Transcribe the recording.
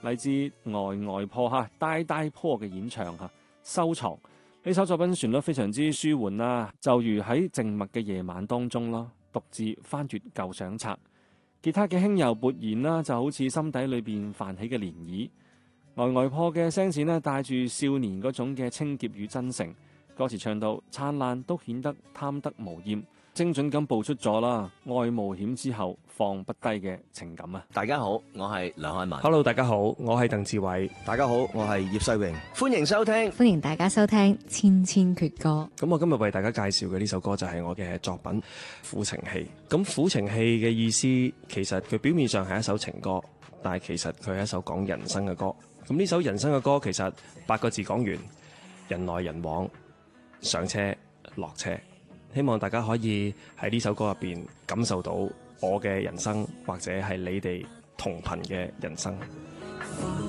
嚟自呆破大坡嘅演唱收藏。呢首作品旋律非常之舒緩啦，就如喺靜默嘅夜晚當中啦，獨自翻閱舊相冊。吉他嘅輕柔勃然啦，就好似心底裏邊泛起嘅漣漪。呆破嘅聲線呢，帶住少年嗰種嘅清潔與真誠。歌詞唱到燦爛都顯得貪得無厭，精準咁報出咗啦愛冒險之後放不低嘅情感啊！ 大家好，我係梁漢文。 Hello， 大家好，我係鄧志偉。 大家好，我係葉世榮。 歡迎收聽， 歡迎大家收聽《千千闕歌》。 咁我今日為大家介紹嘅呢首歌就係我嘅作品《苦情戲》。咁苦情戲嘅意思，其實佢表面上係一首情歌，但係其實佢係一首講人生嘅歌。咁呢首人生嘅歌，其實8個字講完：人來人往，上車落車。希望大家可以喺呢首歌入邊感受到我嘅人生，或者係你哋同頻嘅人生。